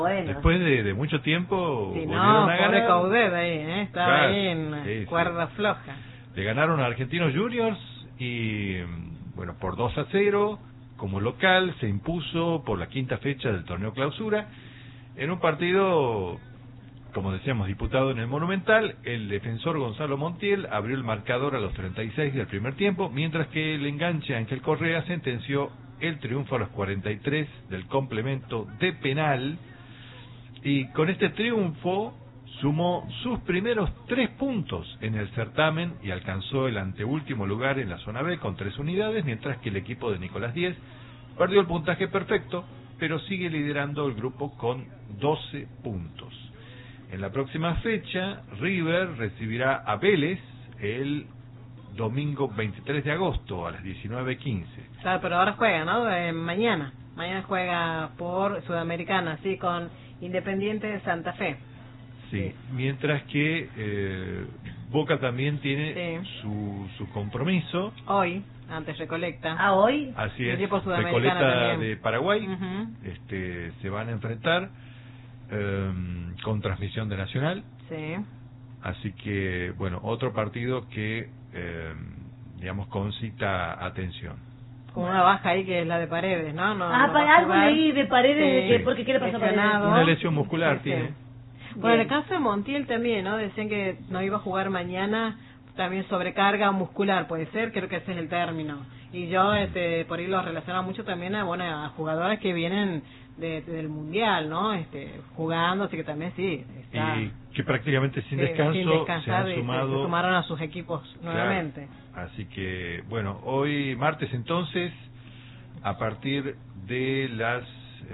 Bueno. Después de mucho tiempo Sí, volvieron no, a pobre ganar. Coudet ahí, estaba Claro, ahí en sí, cuerda floja. Le ganaron a Argentinos Juniors y, bueno, por 2-0, como local, se impuso por la quinta fecha del torneo clausura, en un partido, como decíamos, disputado en el Monumental. El defensor Gonzalo Montiel abrió el marcador a los 36 del primer tiempo, mientras que el enganche Ángel Correa sentenció el triunfo a los 43 del complemento de penal, y con este triunfo sumó sus primeros 3 puntos en el certamen y alcanzó el anteúltimo lugar en la zona B con 3 unidades, mientras que el equipo de Nicolás Díez perdió el puntaje perfecto, pero sigue liderando el grupo con 12 puntos. En la próxima fecha, River recibirá a Vélez el domingo 23 de agosto a las 19:15. Claro, pero ahora juega, ¿no? Mañana juega por Sudamericana, sí, con Independiente de Santa Fe. Sí, mientras que Boca también tiene su compromiso. Hoy, antes Recoleta. ¿Ah, hoy? Así es, Equipo sudamericano Recoleta también. de Paraguay. Uh-huh. Se van a enfrentar con transmisión de Nacional. Sí. Así que, bueno, otro partido que, digamos, concita atención. Con una baja ahí que es la de Paredes, ¿no? Algo leí de Paredes, Sí. porque ¿qué le pasó a Paredes? Una lesión muscular Sí. tiene. Bueno, en el caso de Montiel también, ¿no? Decían que no iba a jugar mañana, también sobrecarga muscular, puede ser, creo que ese es el término. Y yo por ahí lo relaciono mucho también a jugadores que vienen del Mundial, ¿no? Jugando, así que también sí. Está, y que prácticamente sin descanso sin descansar, se han se sumado. sumaron a sus equipos nuevamente. Claro. Así que, bueno, hoy martes entonces, a partir de las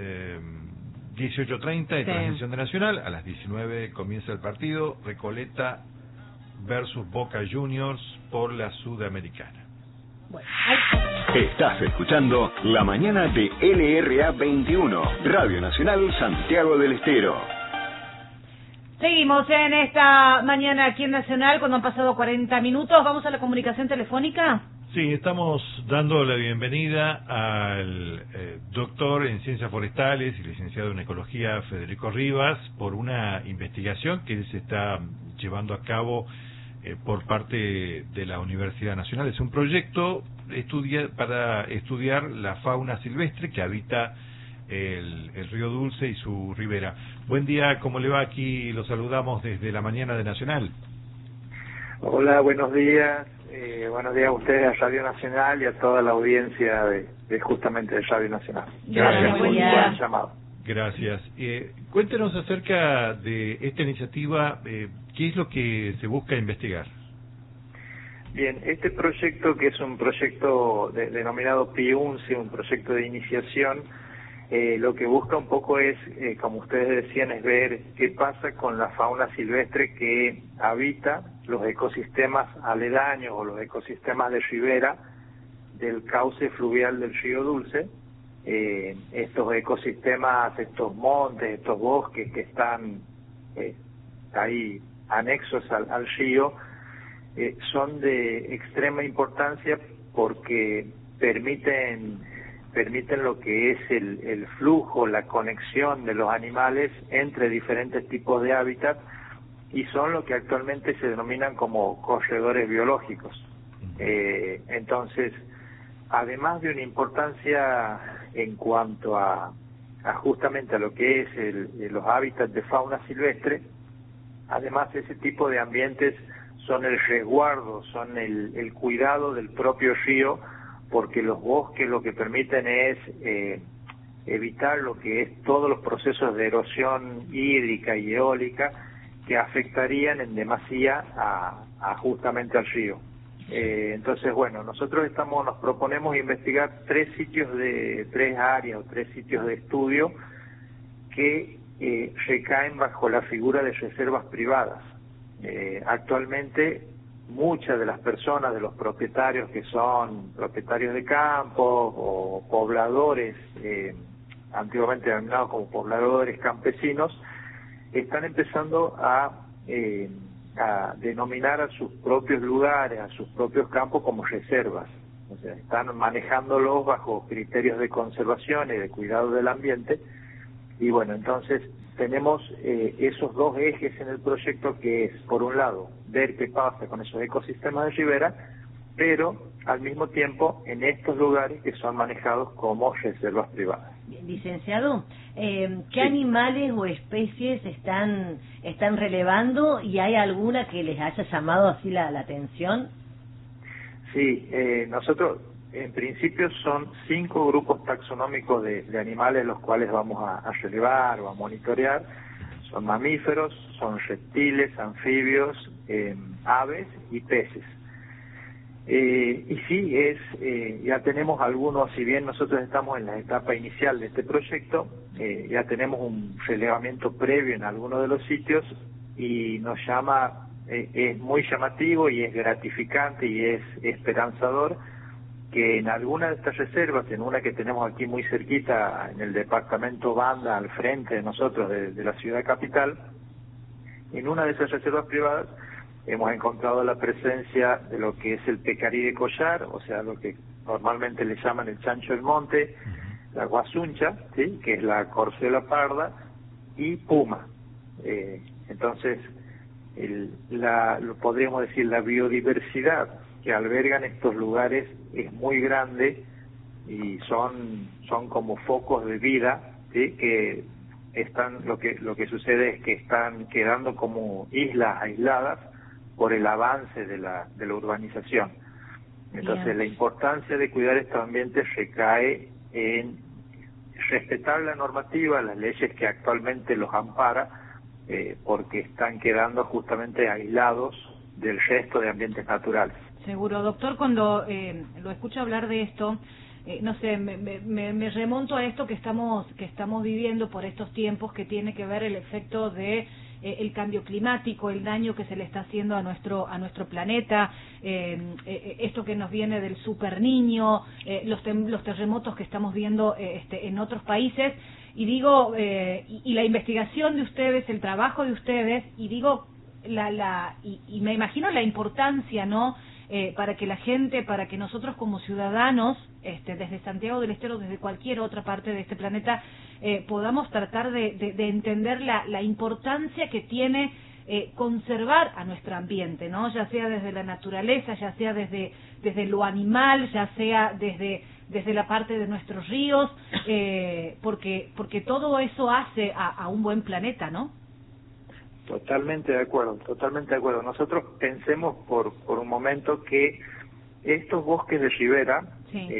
18:30 de transmisión de Nacional, a las 19 comienza el partido, Recoleta versus Boca Juniors por la Sudamericana. Bueno, Estás escuchando La Mañana de LRA 21, Radio Nacional Santiago del Estero. seguimos en esta mañana aquí en Nacional, cuando han pasado 40 minutos. ¿Vamos a la comunicación telefónica? Sí, estamos dando la bienvenida al doctor en Ciencias Forestales y licenciado en Ecología Federico Rivas por una investigación que se está llevando a cabo por parte de la Universidad Nacional. Es un proyecto para estudiar la fauna silvestre que habita el río Dulce y su ribera. Buen día, ¿cómo le va? Aquí lo saludamos desde la mañana de Nacional. Hola, buenos días. Buenos días a ustedes, a Radio Nacional y a toda la audiencia de justamente de Radio Nacional. Gracias por el llamado. Gracias. Cuéntenos acerca de esta iniciativa, ¿qué es lo que se busca investigar? Bien, este proyecto, que es un proyecto denominado PIUNCE, un proyecto de iniciación, lo que busca un poco es, como ustedes decían, es ver qué pasa con la fauna silvestre que habita los ecosistemas aledaños o los ecosistemas de ribera del cauce fluvial del río Dulce. Estos ecosistemas, estos montes, estos bosques que están ahí anexos al río, son de extrema importancia porque permiten lo que es el flujo, la conexión de los animales entre diferentes tipos de hábitat, y son lo que actualmente se denominan como corredores biológicos. Entonces, además de una importancia en cuanto a justamente a lo que es los hábitats de fauna silvestre, además ese tipo de ambientes son el resguardo, son el cuidado del propio río, porque los bosques lo que permiten es evitar lo que es todos los procesos de erosión hídrica y eólica que afectarían en demasía a justamente al río. Entonces, bueno, nosotros nos proponemos investigar tres áreas o tres sitios de estudio que recaen bajo la figura de reservas privadas. Actualmente muchas de las personas, de los propietarios que son propietarios de campos o pobladores, antiguamente denominados como pobladores campesinos, están empezando a denominar a sus propios lugares, a sus propios campos como reservas. O sea, están manejándolos bajo criterios de conservación y de cuidado del ambiente. Y bueno, entonces tenemos esos dos ejes en el proyecto, que es, por un lado, ver qué pasa con esos ecosistemas de ribera, pero al mismo tiempo en estos lugares que son manejados como reservas privadas. Licenciado, ¿qué Sí. animales o especies están relevando, y hay alguna que les haya llamado así la atención? Sí, nosotros en principio son 5 grupos taxonómicos de animales los cuales vamos a relevar o a monitorear. Son mamíferos, son reptiles, anfibios, aves y peces. Y sí, ya tenemos algunos, si bien nosotros estamos en la etapa inicial de este proyecto, ya tenemos un relevamiento previo en algunos de los sitios y nos llama, es muy llamativo y es gratificante y es esperanzador que en alguna de estas reservas, en una que tenemos aquí muy cerquita, en el departamento Banda, al frente de nosotros, de la ciudad capital, en una de esas reservas privadas, hemos encontrado la presencia de lo que es el pecarí de collar, o sea, lo que normalmente le llaman el chancho del monte, la guasuncha, ¿sí?, que es la corzuela parda, y puma. Entonces, podríamos decir, la biodiversidad que albergan estos lugares es muy grande y son como focos de vida, ¿sí?, que están, lo que sucede es que están quedando como islas aisladas por el avance de la urbanización. Entonces, Bien. la importancia de cuidar estos ambientes recae en respetar la normativa, las leyes que actualmente los ampara, porque están quedando justamente aislados del resto de ambientes naturales. Seguro, doctor, cuando lo escucho hablar de esto, no sé, me remonto a esto que estamos viviendo por estos tiempos, que tiene que ver el efecto de el cambio climático, el daño que se le está haciendo a nuestro planeta, esto que nos viene del super niño, los terremotos que estamos viendo en otros países, y digo, y la investigación de ustedes, el trabajo de ustedes, y digo, y me imagino la importancia, ¿no?, para que la gente, para que nosotros como ciudadanos, desde Santiago del Estero, desde cualquier otra parte de este planeta, podamos tratar de entender la importancia que tiene conservar a nuestro ambiente, ¿no?, ya sea desde la naturaleza, ya sea desde lo animal, ya sea desde la parte de nuestros ríos, porque todo eso hace a un buen planeta, ¿no? Totalmente de acuerdo, totalmente de acuerdo. Nosotros pensemos por un momento que estos bosques de ribera Sí.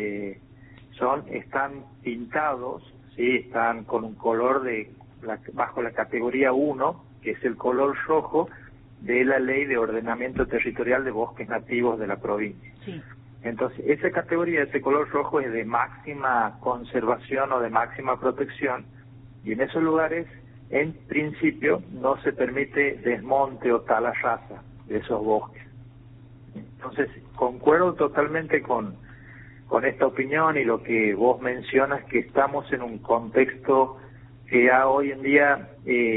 están pintados, sí, están con un color bajo la categoría 1, que es el color rojo de la Ley de Ordenamiento Territorial de Bosques Nativos de la provincia. Sí. Entonces, esa categoría, ese color rojo, es de máxima conservación o de máxima protección, y en esos lugares, en principio, no se permite desmonte o tala rasa de esos bosques. Entonces, concuerdo totalmente con esta opinión y lo que vos mencionas, que estamos en un contexto que ya hoy en día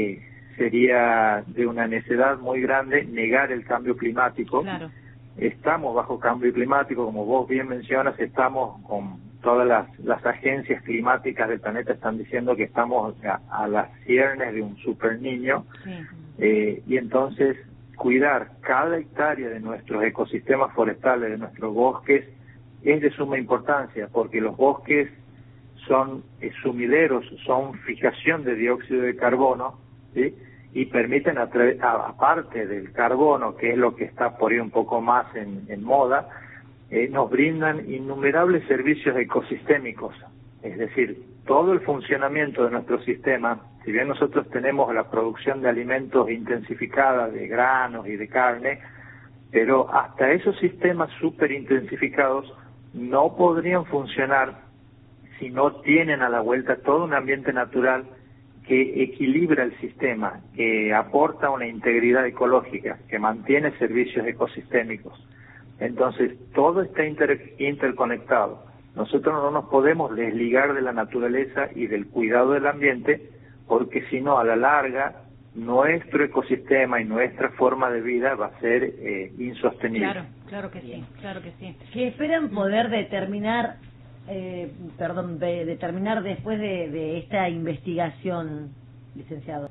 sería de una necedad muy grande negar el cambio climático. Claro. Estamos bajo cambio climático, como vos bien mencionas, estamos con todas las agencias climáticas del planeta están diciendo que estamos a las ciernes de un super niño, Sí. y entonces cuidar cada hectárea de nuestros ecosistemas forestales, de nuestros bosques, es de suma importancia, porque los bosques son sumideros, son fijación de dióxido de carbono, ¿sí?, y permiten, aparte del carbono, que es lo que está por ahí un poco más en moda, nos brindan innumerables servicios ecosistémicos. Es decir, todo el funcionamiento de nuestro sistema, si bien nosotros tenemos la producción de alimentos intensificada, de granos y de carne, pero hasta esos sistemas súper intensificados no podrían funcionar si no tienen a la vuelta todo un ambiente natural que equilibra el sistema, que aporta una integridad ecológica, que mantiene servicios ecosistémicos. Entonces, todo está interconectado. Nosotros no nos podemos desligar de la naturaleza y del cuidado del ambiente, porque si no, a la larga, nuestro ecosistema y nuestra forma de vida va a ser insostenible. Claro que sí, claro que sí. ¿Qué esperan poder determinar después de esta investigación, licenciado?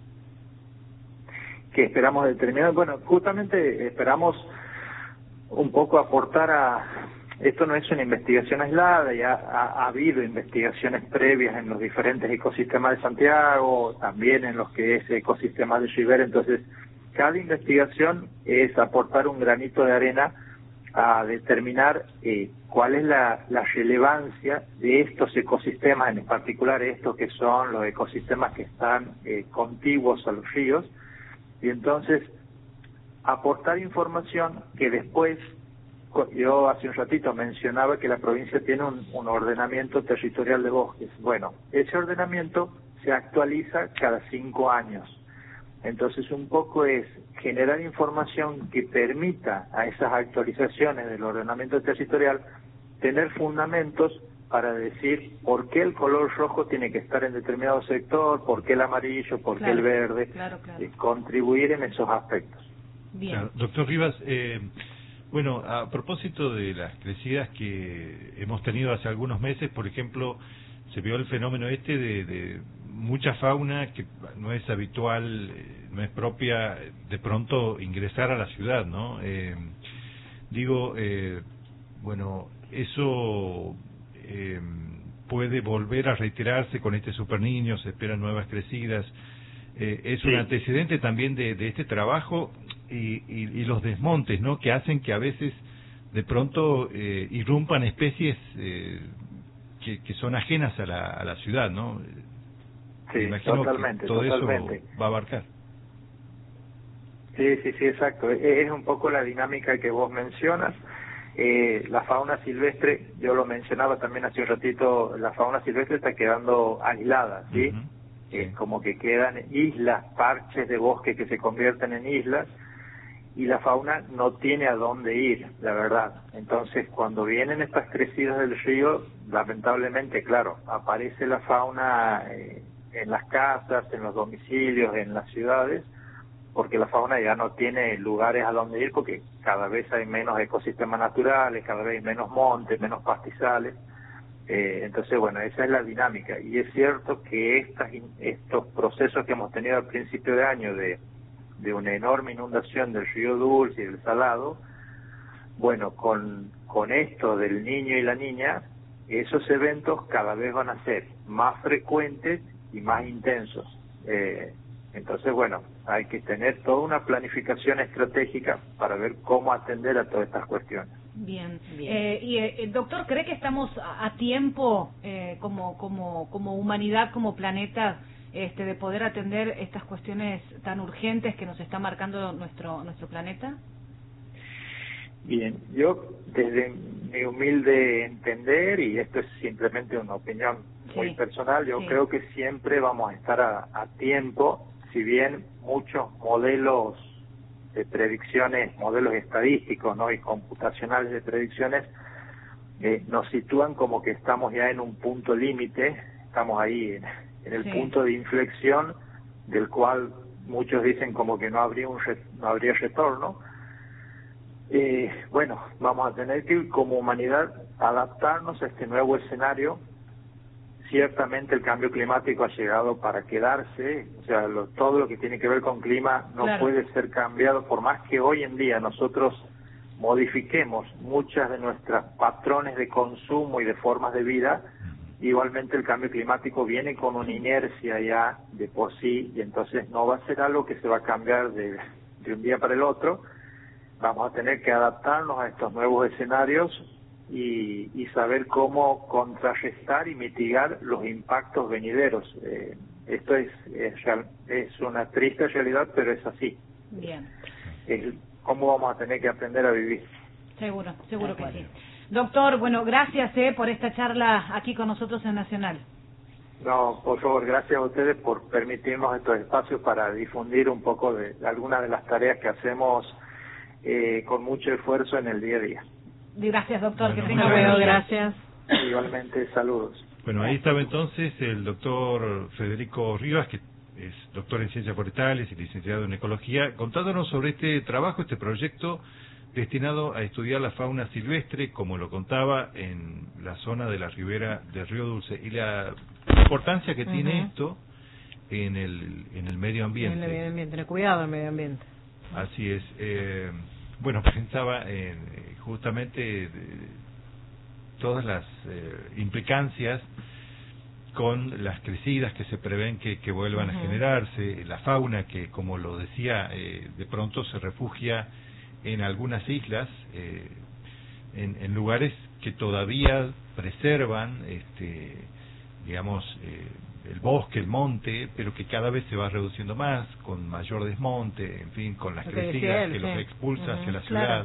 ¿Qué esperamos determinar? Bueno, justamente esperamos un poco aportar a... Esto no es una investigación aislada, ya ha habido investigaciones previas en los diferentes ecosistemas de Santiago, también en los que es ecosistemas de Rivera, entonces cada investigación es aportar un granito de arena a determinar cuál es la relevancia de estos ecosistemas, en particular estos que son los ecosistemas que están contiguos a los ríos, y entonces aportar información que después, yo hace un ratito mencionaba que la provincia tiene un ordenamiento territorial de bosques. Bueno, ese ordenamiento se actualiza cada 5 años. Entonces un poco es generar información que permita a esas actualizaciones del ordenamiento territorial tener fundamentos para decir por qué el color rojo tiene que estar en determinado sector, por qué el amarillo, por qué el verde, contribuir en esos aspectos. Bien. Claro, doctor Rivas, bueno, a propósito de las crecidas que hemos tenido hace algunos meses, por ejemplo, se vio el fenómeno de mucha fauna que no es habitual, no es propia de pronto ingresar a la ciudad, ¿no? Bueno, eso puede volver a reiterarse con este super niño, se esperan nuevas crecidas. Es un antecedente también de este trabajo y los desmontes, ¿no?, que hacen que a veces de pronto irrumpan especies que son ajenas a la ciudad, ¿no? Sí, totalmente, que todo totalmente. Eso va a abarcar. Sí, exacto. Es un poco la dinámica que vos mencionas. La fauna silvestre, yo lo mencionaba también hace un ratito, la fauna silvestre está quedando aislada, ¿sí? Como que quedan islas, parches de bosque que se convierten en islas, y la fauna no tiene a dónde ir, la verdad. Entonces, cuando vienen estas crecidas del río, lamentablemente, claro, aparece la fauna en las casas, en los domicilios, en las ciudades, porque la fauna ya no tiene lugares a donde ir, porque cada vez hay menos ecosistemas naturales, cada vez hay menos montes, menos pastizales. Entonces, bueno, esa es la dinámica. Y es cierto que estos procesos que hemos tenido al principio de año de una enorme inundación del río Dulce y del Salado, bueno, con esto del niño y la niña, esos eventos cada vez van a ser más frecuentes y más intensos. Entonces, bueno, hay que tener toda una planificación estratégica para ver cómo atender a todas estas cuestiones. Bien. Doctor, ¿cree que estamos a tiempo como humanidad, como planeta, de poder atender estas cuestiones tan urgentes que nos está marcando nuestro planeta? Bien, yo desde mi humilde entender, y esto es simplemente una opinión muy personal, yo creo que siempre vamos a estar a tiempo, si bien muchos modelos de predicciones, modelos estadísticos, ¿no?, y computacionales de predicciones nos sitúan como que estamos ya en un punto límite, estamos ahí en el punto de inflexión del cual muchos dicen como que no habría retorno. Bueno, vamos a tener que como humanidad adaptarnos a este nuevo escenario. Ciertamente el cambio climático ha llegado para quedarse, o sea, todo lo que tiene que ver con clima no puede ser cambiado, por más que hoy en día nosotros modifiquemos muchas de nuestros patrones de consumo y de formas de vida. Igualmente el cambio climático viene con una inercia ya de por sí, y entonces no va a ser algo que se va a cambiar de un día para el otro. Vamos a tener que adaptarnos a estos nuevos escenarios y saber cómo contrarrestar y mitigar los impactos venideros. Esto es una triste realidad, pero es así. Bien. ¿Cómo vamos a tener que aprender a vivir? Seguro que sí. Doctor, bueno, gracias por esta charla aquí con nosotros en Nacional. No, por favor, gracias a ustedes por permitirnos estos espacios para difundir un poco de algunas de las tareas que hacemos con mucho esfuerzo en el día a día. Gracias, doctor. Bueno, que tenga buen día. Gracias. Igualmente, saludos. Bueno, ahí estaba entonces el doctor Federico Rivas, que es doctor en Ciencias Forestales y licenciado en Ecología, contándonos sobre este trabajo, este proyecto destinado a estudiar la fauna silvestre, como lo contaba, en la zona de la ribera del Río Dulce, y la importancia que tiene esto en el medio ambiente. En el medio ambiente, en el cuidado del medio ambiente. Así es. Bueno, pensaba en justamente todas las implicancias con las crecidas que se prevén que vuelvan a generarse, la fauna que, como lo decía, de pronto se refugia en algunas islas, en lugares que todavía preservan, digamos, el bosque, el monte, pero que cada vez se va reduciendo más, con mayor desmonte, en fin, con las crecidas que los expulsa hacia la ciudad.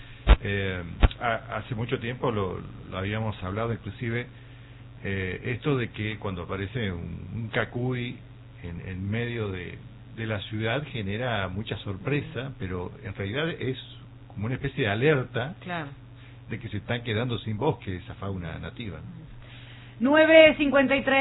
Hace mucho tiempo lo habíamos hablado, inclusive, esto de que cuando aparece un cacuy en medio de la ciudad genera mucha sorpresa, pero en realidad es como una especie de alerta de que se están quedando sin bosque esa fauna nativa, ¿no? 9:53